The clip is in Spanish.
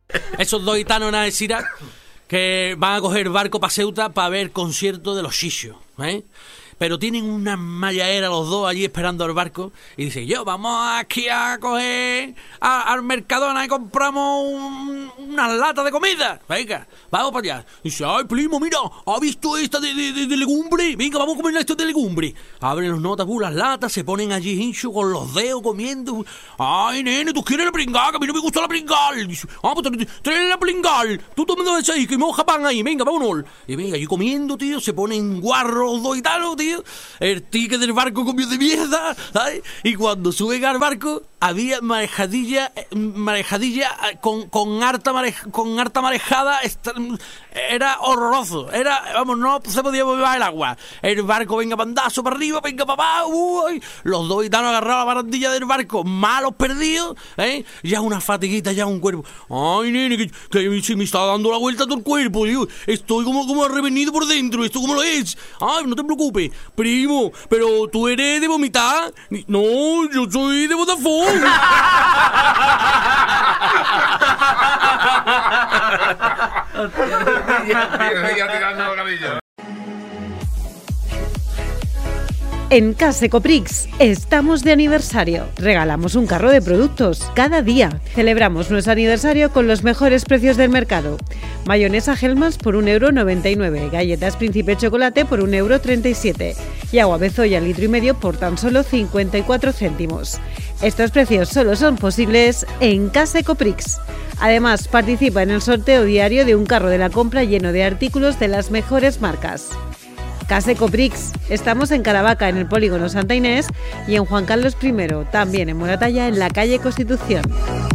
Esos dos gitanos en Algeciras que van a coger barco para Ceuta para ver concierto de los Xixos, ¿eh? Pero tienen una mallaera los dos allí esperando al barco y dicen, yo, vamos aquí a coger al Mercadona y compramos unas latas de comida. Venga, vamos para allá. Y dice, ay, primo, mira, ¿has visto esta de legumbre? Venga, vamos a comer esto de legumbre. Abren los notas, las latas, se ponen allí hinchos con los dedos comiendo. Ay, nene, ¿tú quieres la pringada? Que a mí no me gusta la pringal. Dice, pues trae la pringal. Tú tomas eso ahí, que moja pan ahí. Venga, vámonos. Y venga, allí comiendo, tío, se ponen guarros los dos gitanos, tío. El ticket del barco comió de mierda, ¿sabes? Y cuando suben al barco había marejadilla con harta marejada. Era horroroso. No se podía beber el agua. El barco venga pandazo para arriba, venga para abajo. Los dos gitanos agarrados a la barandilla del barco, malos perdidos, ¿eh? Ya una fatiguita, ya un cuerpo. Ay, nene, que se me está dando la vuelta todo el cuerpo, tío. Estoy como revenido por dentro. ¿Esto cómo lo es? Ay, no te preocupes, primo, pero tú eres de vomitar. No, yo soy de Vodafone. En Case Coprix estamos de aniversario. Regalamos un carro de productos cada día. Celebramos nuestro aniversario con los mejores precios del mercado. Mayonesa Hellmann's por 1,99 €, galletas Príncipe Chocolate por 1,37 € y agua Bezoya litro y medio por tan solo 54 céntimos. Estos precios solo son posibles en Case Coprix. Además, participa en el sorteo diario de un carro de la compra lleno de artículos de las mejores marcas. Case Coprix. Estamos en Caravaca, en el polígono Santa Inés, y en Juan Carlos I, también en Moratalla, en la calle Constitución.